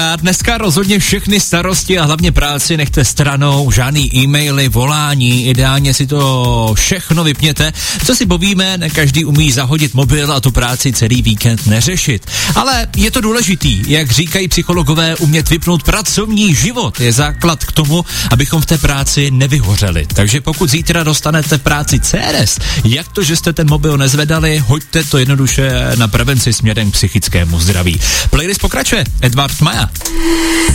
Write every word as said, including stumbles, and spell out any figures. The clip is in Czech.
A dneska rozhodně všechny starosti a hlavně práci nechte stranou, žádný e-maily, volání, ideálně si to všechno vypněte. Co si povíme, ne každý umí zahodit mobil a tu práci celý víkend neřešit. Ale je to důležitý, jak říkají psychologové, umět vypnout pracovní život je základ k tomu, abychom v té práci nevyhořeli. Takže pokud zítra dostanete v práci C R S, jak to, že jste ten mobil nezvedali, hoďte to jednoduše na prevenci směrem k psychickému zdraví. Playlist pokračuje, Edward Maja.